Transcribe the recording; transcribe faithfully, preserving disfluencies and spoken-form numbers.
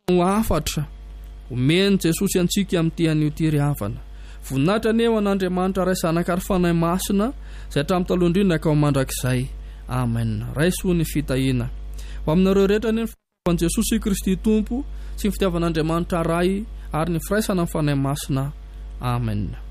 afatra omeny Jesosy antsika amin'ity an'io ty ry havana. Voninahitra aneo an'Andriamanitra ray zanaka ary fanahy masina izay hatramin'ny taloha indrindra ka ho mandrakizay. Amen. Raisoa ny fitahina ho aminareo rehetra ny fitiavan'i Jesosy Kristy Tompo sy ny fitiavan'Andriamanitra ray ary ny firaisana amin'ny fanahy masina. Amen.